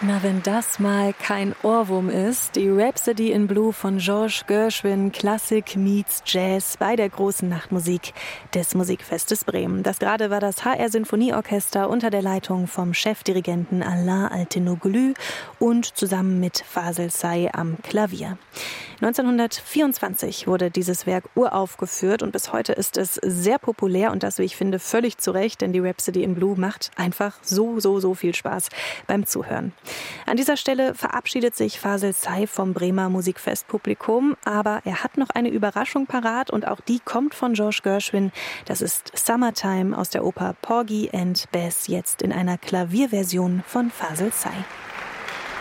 Na, wenn das mal kein Ohrwurm ist. Die Rhapsody in Blue von George Gershwin, Klassik meets Jazz bei der großen Nachtmusik des Musikfestes Bremen. Das gerade war das HR Sinfonieorchester unter der Leitung vom Chefdirigenten Alain Altinoglu und zusammen mit Fasel Say am Klavier. 1924 wurde dieses Werk uraufgeführt und bis heute ist es sehr populär und das, wie ich finde, völlig zu Recht, denn die Rhapsody in Blue macht einfach so viel Spaß beim Zuhören. An dieser Stelle verabschiedet sich Fasel Say vom Bremer Musikfestpublikum, aber er hat noch eine Überraschung parat und auch die kommt von George Gershwin. Das ist Summertime aus der Oper Porgy and Bess, jetzt in einer Klavierversion von Fasel Say.